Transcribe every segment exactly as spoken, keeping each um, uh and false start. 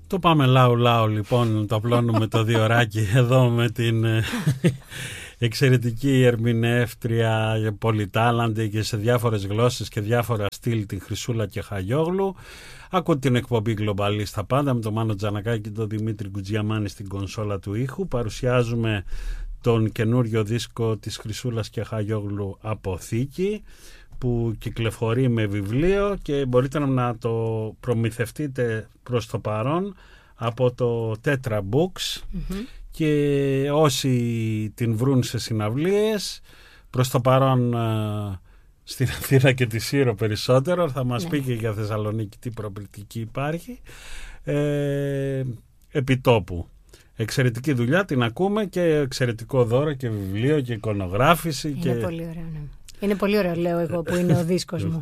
Το πάμε λάου λάου λοιπόν, το απλώνουμε το διωράκι εδώ με την εξαιρετική ερμηνεύτρια, πολυτάλαντη και σε διάφορες γλώσσες και διάφορα στυλ, την Χρυσούλα Κεχαγιόγλου. Ακούτε την εκπομπή Γκλομπαλίστα πάντα με τον Μάνο Τζανακάκη και τον Δημήτρη Κουτζιαμάνη στην κονσόλα του ήχου. Παρουσιάζουμε τον καινούριο δίσκο της Χρυσούλας Κεχαγιόγλου, Αποθήκη, που κυκλοφορεί με βιβλίο και μπορείτε να το προμηθευτείτε προς το παρόν από το Tetra Books, mm-hmm. και όσοι την βρουν σε συναυλίες, προς το παρόν στην Αθήνα και τη Σύρο περισσότερο, θα μας ναι. πει και για Θεσσαλονίκη τι προοπτική υπάρχει, ε, επιτόπου. Εξαιρετική δουλειά, την ακούμε, και εξαιρετικό δώρο και βιβλίο και εικονογράφηση. Είναι και... πολύ ωραίο, ναι. Είναι πολύ ωραίο, λέω εγώ, που είναι ο δίσκος μου.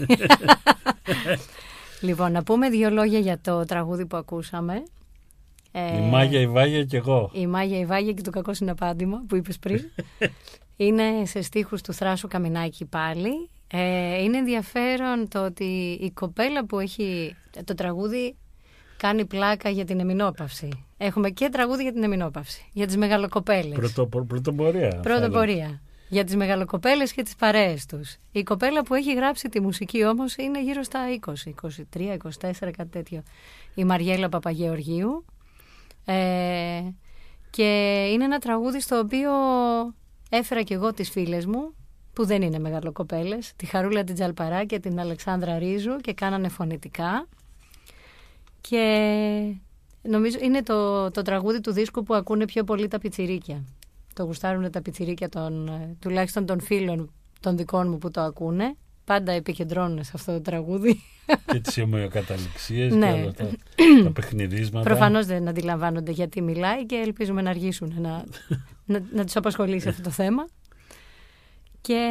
Λοιπόν, να πούμε δύο λόγια για το τραγούδι που ακούσαμε. Η Μάγια η Βάγια και εγώ. Η Μάγια η Βάγια και το κακό συναπάντημα που είπες πριν. Είναι σε στίχους του Θράσου Καμινάκη πάλι. Ε, είναι ενδιαφέρον το ότι η κοπέλα που έχει το τραγούδι κάνει πλάκα για την εμεινόπαυση. Έχουμε και τραγούδι για την εμεινόπαυση, για τις μεγαλοκοπέλες. Πρωτο, πρωτοπορία. Πρωτοπορία. Για τις μεγαλοκοπέλες και τις παρέες τους. Η κοπέλα που έχει γράψει τη μουσική όμως είναι γύρω στα είκοσι, είκοσι τρία, είκοσι τέσσερα, κάτι τέτοιο. Η Μαριέλα Παπαγεωργίου. Ε, και είναι ένα τραγούδι στο οποίο έφερα και εγώ τις φίλες μου, που δεν είναι μεγαλοκοπέλες, τη Χαρούλα την Τζαλπαρά και την Αλεξάνδρα Ρίζου, και κάνανε φωνητικά. Και νομίζω είναι το, το τραγούδι του δίσκου που ακούνε πιο πολύ τα πιτσιρίκια. Το γουστάρουν τα πιτσιρίκια των, τουλάχιστον των φίλων των δικών μου που το ακούνε. Πάντα επικεντρώνουν σε αυτό το τραγούδι. Και τις ομοιοκαταληξίες ναι. και όλα τα, τα παιχνιδίσματα. Προφανώς δεν αντιλαμβάνονται γιατί μιλάει και ελπίζουμε να αργήσουν να, να, να τους απασχολήσει αυτό το θέμα. Και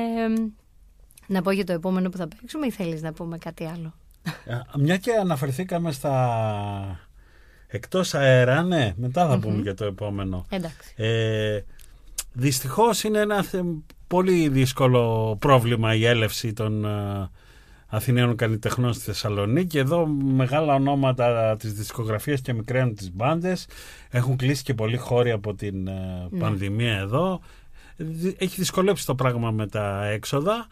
να πω για το επόμενο που θα παίξουμε, ή θέλεις να πούμε κάτι άλλο? Μια και αναφερθήκαμε στα εκτός αέρα, ναι, μετά θα mm-hmm. πούμε για το επόμενο. Εντάξει. Ε, δυστυχώς είναι ένα πολύ δύσκολο πρόβλημα η έλευση των uh, Αθηναίων καλλιτεχνών στη Θεσσαλονίκη. Εδώ μεγάλα ονόματα της δισκογραφίας και μικραίνουν τις μπάντες. Έχουν κλείσει και πολλοί χώροι από την uh, ναι. πανδημία εδώ. Έχει δυσκολέψει το πράγμα με τα έξοδα,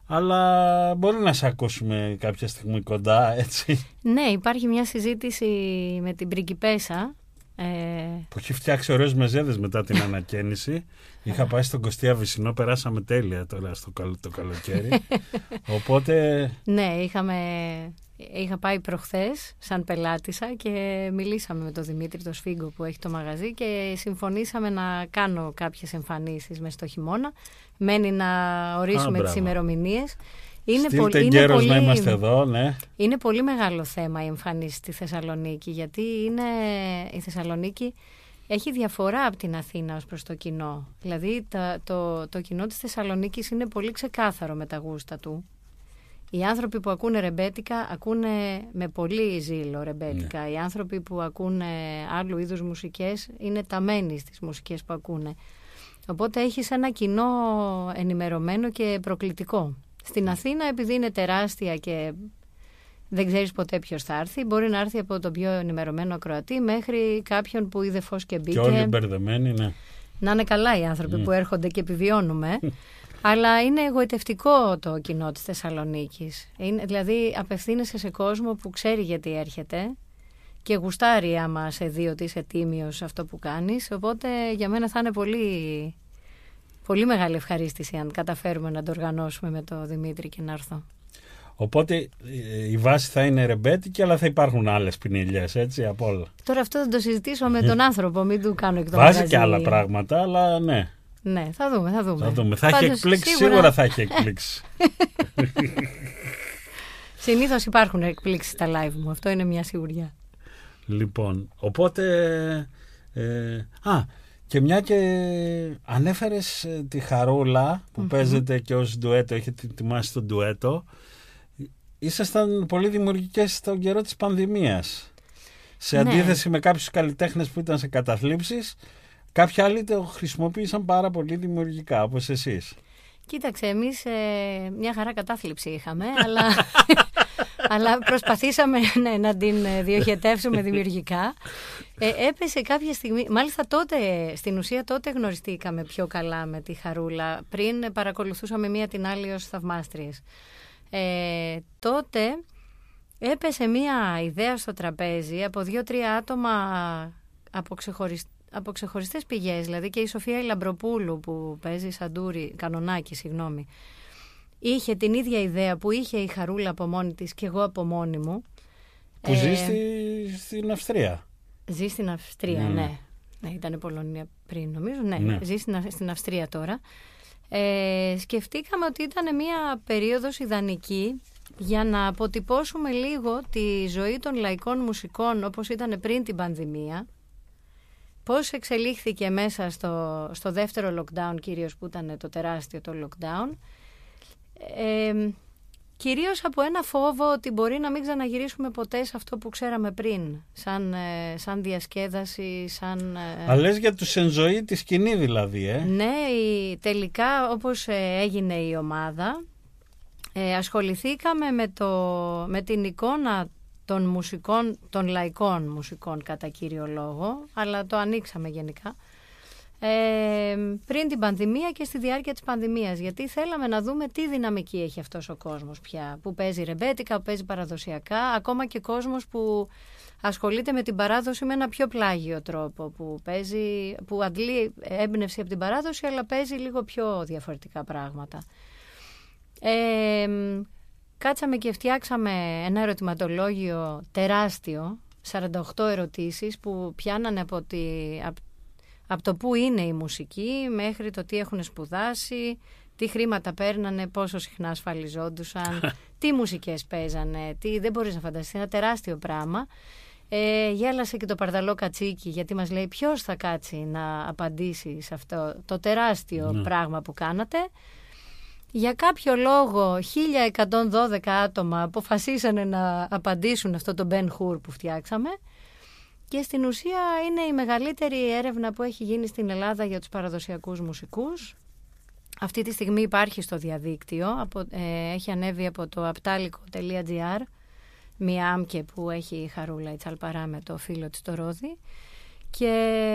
αλλά μπορεί να σε ακούσουμε κάποια στιγμή κοντά, έτσι. Ναι, υπάρχει μια συζήτηση με την πριγκιπέσα. Ε... που έχει φτιάξει ωραίους μεζέδες μετά την ανακαίνιση. Είχα πάει στον Κωστία Βυσσινό, περάσαμε τέλεια τώρα στο καλο, το καλοκαίρι. Οπότε... Ναι, είχαμε... είχα πάει προχθές σαν πελάτησα και μιλήσαμε με τον Δημήτρη το Σφίγκο που έχει το μαγαζί και συμφωνήσαμε να κάνω κάποιες εμφανίσεις μες στο χειμώνα. Μένει να ορίσουμε Α, τις ημερομηνίες. Είναι Στείλτε εγκαίρως πολύ... να είμαστε εδώ, ναι. Είναι πολύ μεγάλο θέμα η εμφανίση στη Θεσσαλονίκη, γιατί είναι... η Θεσσαλονίκη έχει διαφορά από την Αθήνα ως προς το κοινό. Δηλαδή τα, το, το κοινό της Θεσσαλονίκης είναι πολύ ξεκάθαρο με τα γούστα του. Οι άνθρωποι που ακούνε ρεμπέτικα ακούνε με πολύ ζήλο ρεμπέτικα. Yeah. Οι άνθρωποι που ακούνε άλλου είδους μουσικές είναι ταμένοι στις μουσικές που ακούνε. Οπότε έχεις ένα κοινό ενημερωμένο και προκλητικό. Στην Αθήνα, επειδή είναι τεράστια και δεν ξέρεις ποτέ ποιος θα έρθει, μπορεί να έρθει από τον πιο ενημερωμένο ακροατή μέχρι κάποιον που είδε φως και μπήκε. Και όλοι μπερδεμένοι, ναι. Να είναι καλά οι άνθρωποι mm. που έρχονται και επιβιώνουμε. Αλλά είναι εγωιτευτικό το κοινό της Θεσσαλονίκης. Είναι, δηλαδή απευθύνεσαι σε κόσμο που ξέρει γιατί έρχεται και γουστάρει άμα σε δει ότι είσαι τίμιος σε αυτό που κάνεις. Οπότε για μένα θα είναι πολύ, πολύ μεγάλη ευχαρίστηση αν καταφέρουμε να το οργανώσουμε με τον Δημήτρη και να έρθω. Οπότε η βάση θα είναι ρεμπέτικη, αλλά θα υπάρχουν άλλες πινελιές, έτσι, από όλα. Τώρα αυτό θα το συζητήσω με τον άνθρωπο, μην του κάνω εκ των Βάζει και άλλα πράγματα, αλλά ναι. Ναι, θα δούμε, θα δούμε. Θα, δούμε. θα έχει εκπλήξει, σίγουρα... σίγουρα θα έχει εκπλήξει. Συνήθως υπάρχουν εκπλήξεις στα live μου, αυτό είναι μια σιγουριά. Λοιπόν, οπότε... Ε, α, και μια και ανέφερες τη Χαρούλα που mm-hmm. παίζετε και ως ντουέτο, έχετε ετοιμάσει το ντουέτο. Ήσασταν πολύ δημιουργικές στον καιρό της πανδημίας. Σε ναι. αντίθεση με κάποιους καλλιτέχνες που ήταν σε καταθλίψεις, κάποιοι άλλοι το χρησιμοποίησαν πάρα πολύ δημιουργικά, όπως εσείς. Κοίταξε, εμείς ε, μια χαρά κατάθλιψη είχαμε, αλλά, αλλά προσπαθήσαμε ναι, να την διοχετεύσουμε δημιουργικά. Ε, έπεσε κάποια στιγμή, μάλιστα τότε, στην ουσία τότε γνωριστήκαμε πιο καλά με τη Χαρούλα, πριν παρακολουθούσαμε μία την άλλη ως θαυμάστριες. Ε, τότε έπεσε μία ιδέα στο τραπέζι από δύο-τρία άτομα από, ξεχωρισ... από ξεχωριστές πηγές, δηλαδή και η Σοφία η Λαμπροπούλου που παίζει Σαντούρη, Κανονάκη, συγγνώμη, είχε την ίδια ιδέα που είχε η Χαρούλα από μόνη της και εγώ από μόνη μου. Που ε, ζει στη, στην Αυστρία. Ζει στην Αυστρία, mm. ναι. ναι. Ήταν Πολωνία πριν, νομίζω. Ναι, ναι. ζει στην, στην Αυστρία τώρα. Ε, σκεφτήκαμε ότι ήταν μια περίοδος ιδανική για να αποτυπώσουμε λίγο τη ζωή των λαϊκών μουσικών όπως ήταν πριν την πανδημία. Πώς εξελίχθηκε μέσα στο, στο δεύτερο lockdown, κυρίως που ήταν το τεράστιο το lockdown. Ε, κυρίως από ένα φόβο ότι μπορεί να μην ξαναγυρίσουμε ποτέ σε αυτό που ξέραμε πριν, σαν, ε, σαν διασκέδαση, σαν... Ε... Α, λες για τους εν ζωή τη σκηνή δηλαδή, ε? Ναι, η, τελικά όπως ε, έγινε η ομάδα, ε, ασχοληθήκαμε με, το, με την εικόνα των μουσικών, των λαϊκών μουσικών κατά κύριο λόγο, αλλά το ανοίξαμε γενικά. Ε, πριν την πανδημία και στη διάρκεια της πανδημίας, γιατί θέλαμε να δούμε τι δυναμική έχει αυτός ο κόσμος πια, που παίζει ρεμπέτικα, που παίζει παραδοσιακά, ακόμα και κόσμος που ασχολείται με την παράδοση με ένα πιο πλάγιο τρόπο, που, παίζει, που αντλεί έμπνευση από την παράδοση αλλά παίζει λίγο πιο διαφορετικά πράγματα. Ε, κάτσαμε και φτιάξαμε ένα ερωτηματολόγιο τεράστιο, σαράντα οκτώ ερωτήσεις που πιάνανε από τη... από το πού είναι η μουσική μέχρι το τι έχουν σπουδάσει, τι χρήματα παίρνανε, πόσο συχνά ασφαλιζόντουσαν, τι μουσικές παίζανε, τι, δεν μπορείς να φανταστείς, ένα τεράστιο πράγμα. Ε, γέλασε και το Παρδαλό Κατσίκι γιατί μας λέει ποιος θα κάτσει να απαντήσει σε αυτό το τεράστιο ναι. πράγμα που κάνατε. Για κάποιο λόγο χίλια εκατόν δώδεκα άτομα αποφασίσανε να απαντήσουν αυτό το Ben Hur που φτιάξαμε. Και στην ουσία είναι η μεγαλύτερη έρευνα που έχει γίνει στην Ελλάδα για τους παραδοσιακούς μουσικούς. Αυτή τη στιγμή υπάρχει στο διαδίκτυο, από, ε, έχει ανέβει από το απτάλικο τελεία τζι άρ, μια άμκε που έχει η Χαρούλα η Τσαλπαρά με το φίλο της το Ρόδι. Και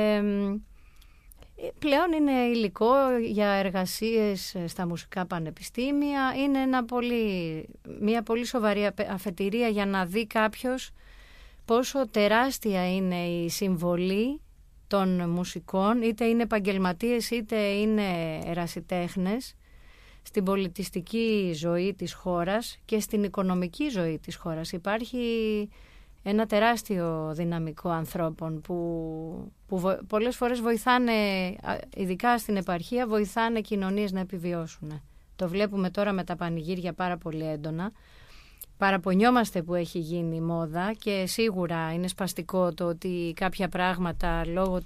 ε, πλέον είναι υλικό για εργασίες στα μουσικά πανεπιστήμια. Είναι ένα πολύ, μια πολύ σοβαρή αφετηρία για να δει κάποιος πόσο τεράστια είναι η συμβολή των μουσικών, είτε είναι επαγγελματίες είτε είναι ερασιτέχνες, στην πολιτιστική ζωή της χώρας και στην οικονομική ζωή της χώρας. Υπάρχει ένα τεράστιο δυναμικό ανθρώπων που, που πολλές φορές βοηθάνε, ειδικά στην επαρχία, βοηθάνε κοινωνίες να επιβιώσουν. Το βλέπουμε τώρα με τα πανηγύρια πάρα πολύ έντονα. Παραπονιόμαστε που έχει γίνει μόδα και σίγουρα είναι σπαστικό το ότι κάποια πράγματα λόγω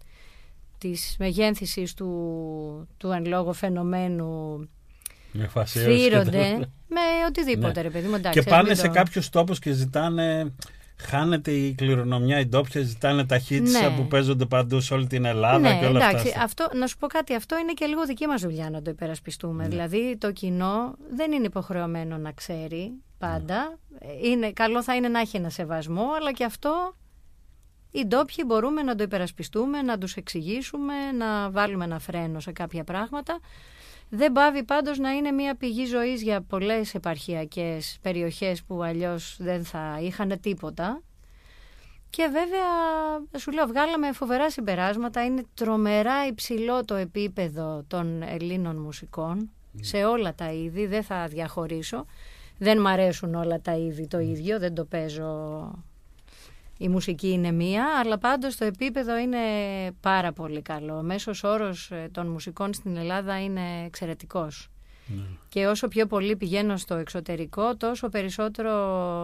της μεγένθησης του, του εν λόγω φαινομένου φύρονται με οτιδήποτε ναι. ρε παιδί μου. Εντάξει, και πάνε σε το... κάποιους τόπους και ζητάνε, χάνεται η κληρονομιά, η ντόπια, ζητάνε ταχύτησα ναι. που παίζονται παντού σε όλη την Ελλάδα ναι, και όλα εντάξει, αυτά. Αυτό, να σου πω κάτι, αυτό είναι και λίγο δική μας δουλειά να το υπερασπιστούμε. Ναι. Δηλαδή το κοινό δεν είναι υποχρεωμένο να ξέρει πάντα. Είναι, καλό θα είναι να έχει ένα σεβασμό, αλλά και αυτό οι ντόπιοι μπορούμε να το υπερασπιστούμε, να τους εξηγήσουμε, να βάλουμε ένα φρένο σε κάποια πράγματα. Δεν πάβει πάντως να είναι μια πηγή ζωής για πολλές επαρχιακές περιοχές που αλλιώς δεν θα είχαν τίποτα. Και βέβαια, σου λέω, βγάλαμε φοβερά συμπεράσματα. Είναι τρομερά υψηλό το επίπεδο των Ελλήνων μουσικών mm. σε όλα τα είδη, δεν θα διαχωρίσω. Δεν μ' αρέσουν όλα τα είδη το ίδιο, δεν το παίζω, η μουσική είναι μία, αλλά πάντως το επίπεδο είναι πάρα πολύ καλό. Ο μέσος όρος των μουσικών στην Ελλάδα είναι εξαιρετικός. Ναι. Και όσο πιο πολύ πηγαίνω στο εξωτερικό, τόσο περισσότερο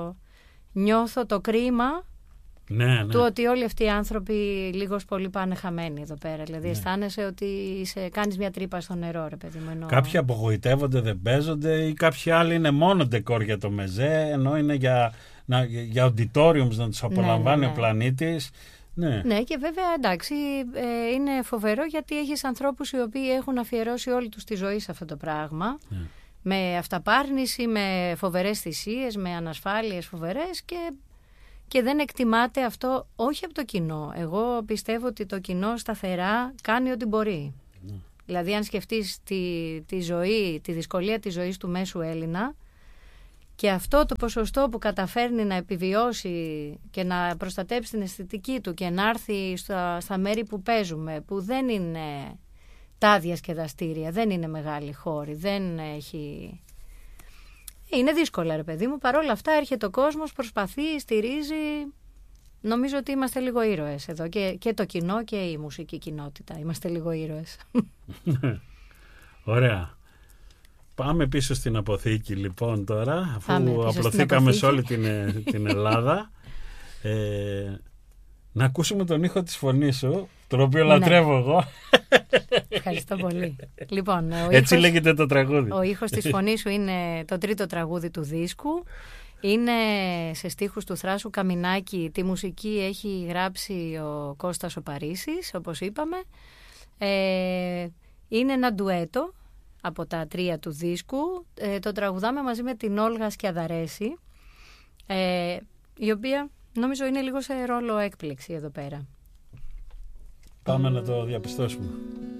νιώθω το κρίμα ναι, ναι. του ότι όλοι αυτοί οι άνθρωποι λίγος πολύ πάνε χαμένοι εδώ πέρα. Δηλαδή ναι. αισθάνεσαι ότι είσαι, κάνεις μια τρύπα στο νερό, ρε παιδί μου. Ενώ... Κάποιοι απογοητεύονται, δεν παίζονται, ή κάποιοι άλλοι είναι μόνο ντεκόρ για το μεζέ, ενώ είναι για, να, για auditoriums να τους απολαμβάνει ναι, ναι, ναι. ο πλανήτης. Ναι. ναι, και βέβαια εντάξει, ε, είναι φοβερό γιατί έχεις ανθρώπους οι οποίοι έχουν αφιερώσει όλη τους τη ζωή σε αυτό το πράγμα. Ναι. με αυταπάρνηση, με φοβερές θυσίες, με ανασφάλειες φοβερές και, και δεν εκτιμάται αυτό όχι από το κοινό. Εγώ πιστεύω ότι το κοινό σταθερά κάνει ό,τι μπορεί. Mm. Δηλαδή αν σκεφτείς τη, τη ζωή, τη δυσκολία της ζωής του μέσου Έλληνα και αυτό το ποσοστό που καταφέρνει να επιβιώσει και να προστατέψει την αισθητική του και να έρθει στα, στα μέρη που παίζουμε, που δεν είναι τα διασκεδαστήρια, δεν είναι μεγάλη χώρη, δεν έχει... Είναι δύσκολα ρε παιδί μου, παρόλα αυτά έρχεται ο κόσμος, προσπαθεί, στηρίζει. Νομίζω ότι είμαστε λίγο ήρωες εδώ και, και το κοινό και η μουσική κοινότητα, είμαστε λίγο ήρωες. Ωραία. Πάμε πίσω στην αποθήκη λοιπόν τώρα, αφού απλωθήκαμε σε όλη την, την Ελλάδα. Ε, να ακούσουμε τον ήχο της φωνής σου, τον οποίο λατρεύω ναι. εγώ. Ευχαριστώ πολύ. Λοιπόν, ο Έτσι ήχος, λέγεται το τραγούδι. Ο ήχος της φωνής σου είναι το τρίτο τραγούδι του δίσκου. Είναι σε στίχους του Θράσου Καμινάκη. Τη μουσική έχει γράψει ο Κώστας ο Παρίσης, όπως είπαμε. Ε, είναι ένα ντουέτο από τα τρία του δίσκου. Ε, το τραγουδάμε μαζί με την Όλγα Σκιαδαρέση, ε, η οποία νομίζω είναι λίγο σε ρόλο έκπληξη εδώ πέρα. Πάμε mm. να το διαπιστώσουμε.